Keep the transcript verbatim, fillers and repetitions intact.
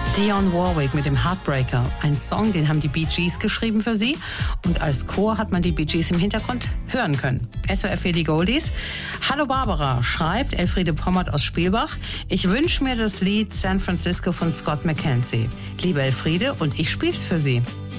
Dionne Warwick mit dem Heartbreaker. Ein Song, den haben die Bee Gees geschrieben für sie. Und als Chor hat man die Bee Gees im Hintergrund hören können. S O R für die Goldies. Hallo Barbara, schreibt Elfriede Pommert aus Spielbach. Ich wünsche mir das Lied San Francisco von Scott McKenzie. Liebe Elfriede, und ich spiel's für Sie.